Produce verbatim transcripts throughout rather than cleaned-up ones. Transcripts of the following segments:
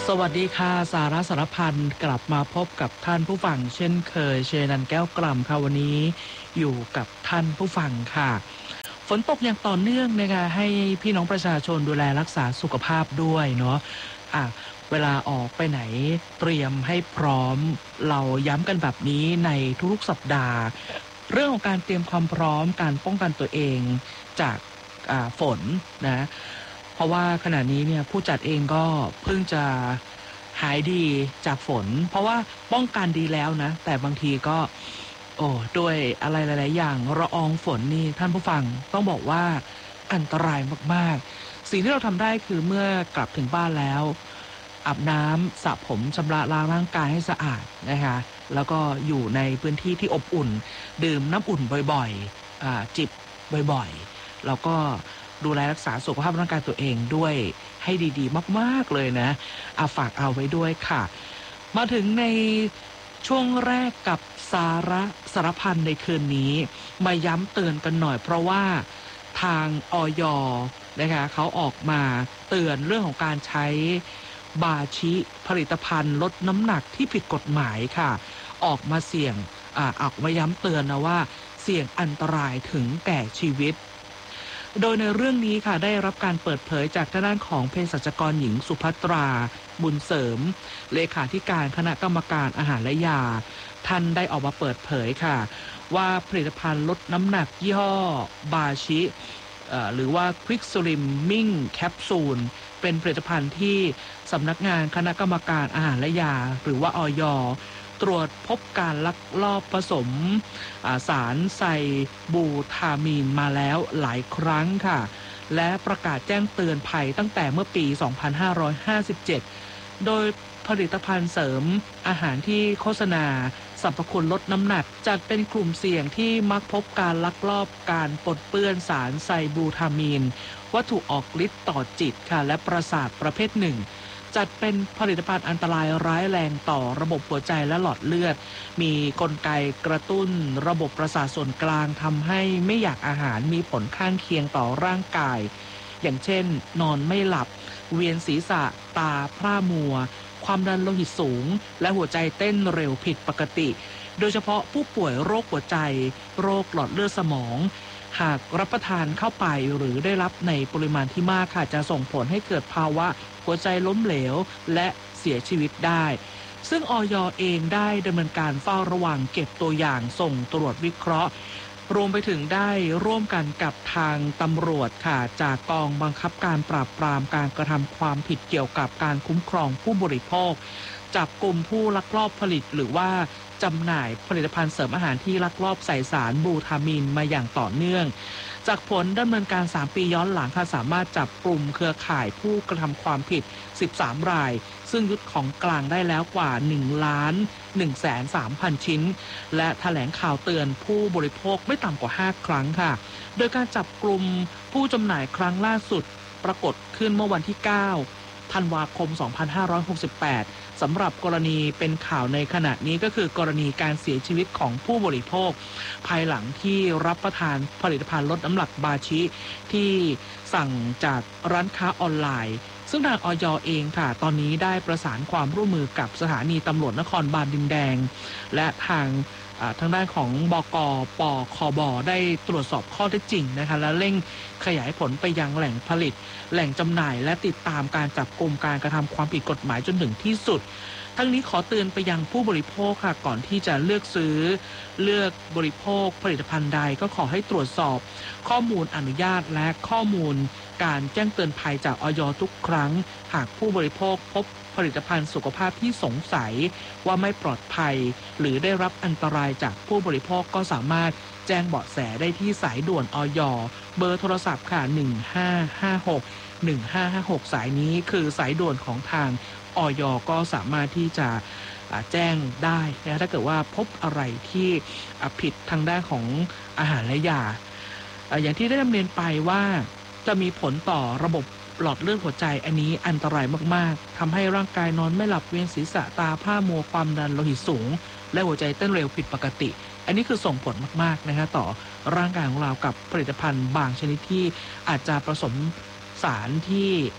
สวัสดีค่ะสาระสารพันกลับมาพบกับท่านผู้ฟังเช่นเคยเชนันแก้วกล่ำค่ะวันนี้อยู่กับท่านผู้ฟังค่ะฝนตกอย่างต่อเนื่องนะคะให้พี่น้องประชาชนดูแลรักษาสุขภาพด้วยเนาะอ่ะเวลาออกไปไหนเตรียมให้พร้อมเราย้ำกันแบบนี้ในทุกๆสัปดาห์เรื่องของการเตรียมความพร้อมการป้องกันตัวเองจากฝนนะเพราะว่าขณะนี้เนี่ยผู้จัดเองก็เพิ่งจะหายดีจากฝนเพราะว่าป้องกันดีแล้วนะแต่บางทีก็โอ้ด้วยอะไรหลายๆอย่างละอองฝนนี่ท่านผู้ฟังต้องบอกว่าอันตรายมากๆสิ่งที่เราทำได้คือเมื่อกลับถึงบ้านแล้วอาบน้ำสระผมชำระล้างร่างกายให้สะอาดนะคะแล้วก็อยู่ในพื้นที่ที่อบอุ่นดื่มน้ำอุ่นบ่อยๆอ่าจิบบ่อยๆแล้วก็ดูแลรักษาสุขภาพร่างกายตัวเองด้วยให้ดีๆมากๆเลยนะอาฝากเอาไว้ด้วยค่ะมาถึงในช่วงแรกกับสาระสารพันในคืนนี้มาย้ำเตือนกันหน่อยเพราะว่าทางอย.นะคะเขาออกมาเตือนเรื่องของการใช้บาชิผลิตภัณฑ์ลดน้ำหนักที่ผิดกฎหมายค่ะออกมาเสี่ยงอ่าออกมาย้ำเตือนนะว่าเสี่ยงอันตรายถึงแก่ชีวิตโดยในเรื่องนี้ค่ะได้รับการเปิดเผยจากทางด้านของเภสัชกรหญิงสุภัตราบุญเสริมเลขาธิการคณะกรรมการอาหารและยาท่านได้ออกมาเปิดเผยค่ะว่าผลิตภัณฑ์ลดน้ำหนักยี่ห้อบาชิหรือว่า Quick Slimming Capsule เป็นผลิตภัณฑ์ที่สำนักงานคณะกรรมการอาหารและยาหรือว่าอย.ตรวจพบการลักลอบผสมสารไซบูทามีนมาแล้วหลายครั้งค่ะและประกาศแจ้งเตือนภัยตั้งแต่เมื่อปี สองพันห้าร้อยห้าสิบเจ็ด โดยผลิตภัณฑ์เสริมอาหารที่โฆษณาสรรพคุณลดน้ำหนักจัดเป็นกลุ่มเสี่ยงที่มักพบการลักลอบการปนเปื้อนสารไซบูทามีนวัตถุออกฤทธิ์ต่อจิตค่ะและประสาทประเภทหนึ่งจัดเป็นผลิตภัณฑ์อันตรายร้ายแรงต่อระบบหัวใจและหลอดเลือดมีกลไกกระตุ้นระบบประสาทส่วนกลางทำให้ไม่อยากอาหารมีผลข้างเคียงต่อร่างกายอย่างเช่นนอนไม่หลับเวียนศีรษะตาพร่ามัวความดันโลหิตสูงและหัวใจเต้นเร็วผิดปกติโดยเฉพาะผู้ป่วยโรคหัวใจโรคหลอดเลือดสมองหากรับประทานเข้าไปหรือได้รับในปริมาณที่มากค่ะจะส่งผลให้เกิดภาวะหัวใจล้มเหลวและเสียชีวิตได้ซึ่งอย.เองได้ดำเนินการเฝ้าระวังเก็บตัวอย่างส่งตรวจวิเคราะห์รวมไปถึงได้ร่วมกันกับทางตำรวจค่ะจากกองบังคับการปราบปรามการกระทำความผิดเกี่ยวกับการคุ้มครองผู้บริโภคจับกลุ่มผู้ลักลอบผลิตหรือว่าจำหน่ายผลิตภัณฑ์เสริมอาหารที่ลักลอบใส่สารบูทามีนมาอย่างต่อเนื่องจากผลดำเนินการสามปีย้อนหลังค่ะสามารถจับกลุ่มเครือข่ายผู้กระทำความผิดสิบสามรายซึ่งยึดของกลางได้แล้วกว่าหนึ่งล้านหนึ่งแสนสามพันชิ้นและแถลงข่าวเตือนผู้บริโภคไม่ต่ำกว่าห้าครั้งค่ะโดยการจับกลุ่มผู้จำหน่ายครั้งล่าสุดปรากฏขึ้นเมื่อวันที่เก้าธันวาคมสองพันห้าร้อยหกสิบแปดสำหรับกรณีเป็นข่าวในขณะนี้ก็คือกรณีการเสียชีวิตของผู้บริโภคภายหลังที่รับประทานผลิตภัณฑ์ลดน้ำหนักบาชิที่สั่งจากร้านค้าออนไลน์ซึ่งทางอย.เองค่ะตอนนี้ได้ประสานความร่วมมือกับสถานีตำรวจนครบาลดินแดงและทางทางด้านของบก.ปคบ.ได้ตรวจสอบข้อเท็จจริงนะคะและเร่งขยายผลไปยังแหล่งผลิตแหล่งจำหน่ายและติดตามการจับกุมการกระทำความผิดกฎหมายจนถึงที่สุดทั้งนี้ขอเตือนไปยังผู้บริโภคค่ะก่อนที่จะเลือกซื้อเลือกบริโภคผลิตภัณฑ์ใดก็ขอให้ตรวจสอบข้อมูลอนุญาตและข้อมูลการแจ้งเตือนภัยจากอย.ทุกครั้งหากผู้บริโภคพบผลิตภัณฑ์สุขภาพที่สงสัยว่าไม่ปลอดภัยหรือได้รับอันตรายจากผู้บริโภคก็สามารถแจ้งเบาะแสได้ที่สายด่วนอย.เบอร์โทรศัพท์ค่ะหนึ่งห้าห้าหก หนึ่งห้าห้าหกสายนี้คือสายด่วนของทางอย.ก็สามารถที่จะแจ้งได้นะถ้าเกิดว่าพบอะไรที่ผิดทางด้านของอาหารและยาอย่างที่ได้ดำเนินไปว่าจะมีผลต่อระบบหลอดเลือดหัวใจอันนี้อันตรายมากๆทำให้ร่างกายนอนไม่หลับเวียนศีรษะตาพร่ามัวความดันโลหิตสูงและหัวใจเต้นเร็วผิดปกติอันนี้คือส่งผลมากๆนะคะต่อร่างกายของเรากับผลิตภัณฑ์บางชนิดที่อาจจะผสมสารที่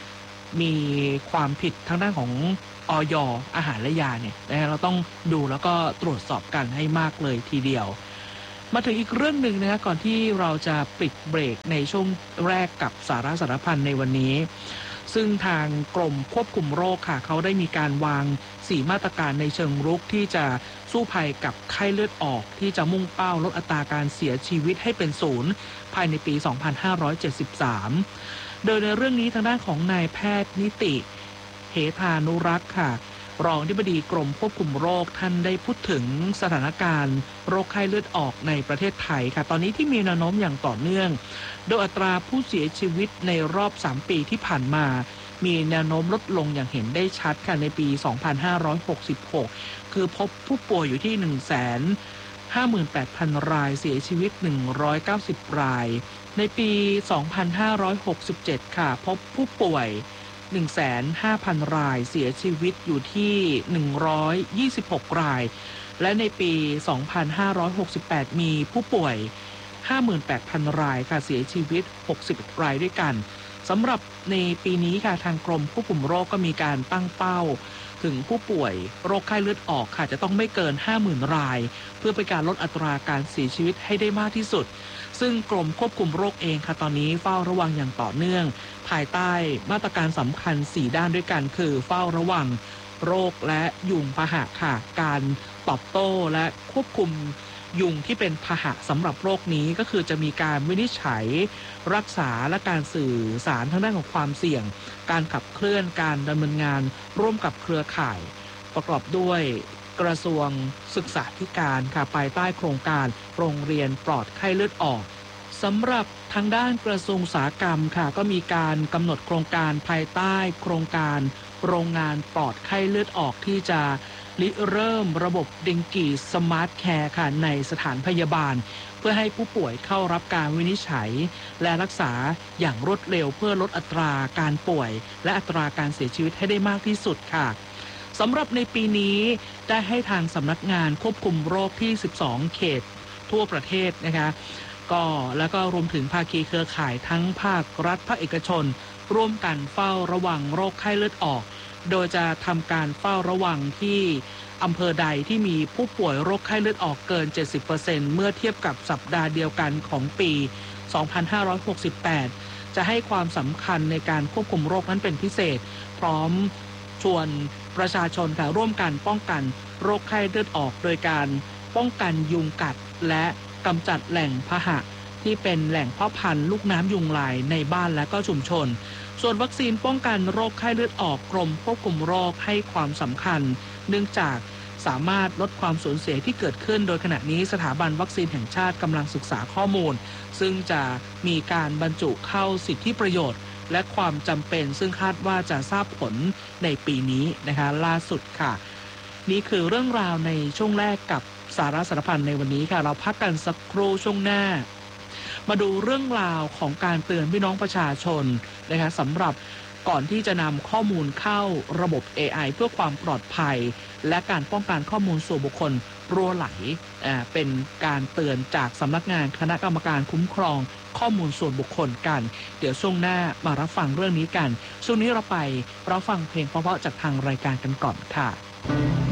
มีความผิดทางด้านของอย.อาหารและยาเนี่ยนะเราต้องดูแล้วก็ตรวจสอบกันให้มากเลยทีเดียวมาถึงอีกเรื่องหนึ่งนะก่อนที่เราจะปิดเบรกในช่วงแรกกับสาระสารพันในวันนี้ซึ่งทางกรมควบคุมโรคค่ะเขาได้มีการวางสี่มาตรการในเชิงรุกที่จะสู้ภัยกับไข้เลือดออกที่จะมุ่งเป้าลดอัตราการเสียชีวิตให้เป็นศูนย์ภายในปี สองพันห้าร้อยเจ็ดสิบสาม โดยในเรื่องนี้ทางด้านของนายแพทย์นิติเหธานุรักษ์ค่ะรองอธิบดีกรมควบคุมโรคท่านได้พูดถึงสถานการณ์โรคไข้เลือดออกในประเทศไทยค่ะตอนนี้ที่มีแนวโน้มอย่างต่อเนื่องโดยอัตราผู้เสียชีวิตในรอบสามปีที่ผ่านมามีแนวโน้มลดลงอย่างเห็นได้ชัดค่ะในปี สองพันห้าร้อยหกสิบหก คือพบผู้ป่วยอยู่ที่ หนึ่งแสนห้าหมื่นแปดพัน รายเสียชีวิตหนึ่งร้อยเก้าสิบรายในปี สองพันห้าร้อยหกสิบเจ็ด ค่ะพบผู้ป่วย หนึ่งแสนห้าพัน รายเสียชีวิตอยู่ที่หนึ่งร้อยยี่สิบหกรายและในปี สองพันห้าร้อยหกสิบแปด มีผู้ป่วย ห้าหมื่นแปดพัน รายค่ะเสียชีวิตหกสิบรายด้วยกันสำหรับในปีนี้ค่ะทางกรมควบคุมโรคก็มีการตั้งเป้าถึงผู้ป่วยโรคไข้เลือดออกค่ะจะต้องไม่เกิน ห้าหมื่น รายเพื่อเป็นการลดอัตราการเสียชีวิตให้ได้มากที่สุดซึ่งกรมควบคุมโรคเองค่ะตอนนี้เฝ้าระวังอย่างต่อเนื่องภายใต้มาตรการสำคัญสี่ด้านด้วยกันคือเฝ้าระวังโรคและยุงพาหะค่ะการตอบโต้และควบคุมยุงที่เป็นพาหะสำหรับโรคนี้ก็คือจะมีการวินิจฉัยรักษาและการสื่อสารทางด้านของความเสี่ยงการขับเคลื่อนการดำเนินงานร่วมกับเครือข่ายประกอบด้วยกระทรวงศึกษาธิการค่ะภายใต้โครงการโรงเรียนปลอดไข้เลือดออกสำหรับทางด้านกระทรวงอุตสาหกรรมค่ะก็มีการกำหนดโครงการภายใต้โครงการโรงงานปลอดไข้เลือดออกที่จะริเริ่มระบบเดงกีสมาร์ทแคร์ค่ะในสถานพยาบาลเพื่อให้ผู้ป่วยเข้ารับการวินิจฉัยและรักษาอย่างรวดเร็วเพื่อลดอัตราการป่วยและอัตราการเสียชีวิตให้ได้มากที่สุดค่ะสำหรับในปีนี้ได้ให้ทางสำนักงานควบคุมโรคที่สิบสองเขตทั่วประเทศนะคะก็แล้วก็รวมถึงภาคีเครือข่ายทั้งภาครัฐภาคเอกชนร่วมกันเฝ้าระวังโรคไข้เลือดออกโดยจะทำการเฝ้าระวังที่อำเภอใดที่มีผู้ป่วยโรคไข้เลือดออกเกิน เจ็ดสิบเปอร์เซ็นต์ เมื่อเทียบกับสัปดาห์เดียวกันของปี สองพันห้าร้อยหกสิบแปด จะให้ความสำคัญในการควบคุมโรคนั้นเป็นพิเศษพร้อมชวนประชาชนค่ะร่วมกันป้องกันโรคไข้เลือดออกโดยการป้องกันยุงกัดและกำจัดแหล่งพาหะที่เป็นแหล่งเพาะพันธุ์ลูกน้ำยุงลายในบ้านและก็ชุมชนส่วนวัคซีนป้องกันโรคไข้เลือดออกกรมควบคุมโรคให้ความสำคัญเนื่องจากสามารถลดความสูญเสียที่เกิดขึ้นโดยขณะนี้สถาบันวัคซีนแห่งชาติกำลังศึกษาข้อมูลซึ่งจะมีการบรรจุเข้าสิทธิประโยชน์และความจำเป็นซึ่งคาดว่าจะทราบผลในปีนี้นะคะล่าสุดค่ะนี่คือเรื่องราวในช่วงแรกกับสาระสารพันในวันนี้ค่ะเราพักกันสักครู่ช่วงหน้ามาดูเรื่องราวของการเตือนพี่น้องประชาชนนะคะสำหรับก่อนที่จะนำข้อมูลเข้าระบบ เอ ไอ เพื่อความปลอดภัยและการป้องกันข้อมูลส่วนบุคคลรั่วไหลอ่าเป็นการเตือนจากสำนักงานคณะกรรมการคุ้มครองข้อมูลส่วนบุคคลกันเดี๋ยวช่วงหน้ามารับฟังเรื่องนี้กันช่วงนี้เราไปรับฟังเพลงเพราะๆจากทางรายการกันก่อนค่ะ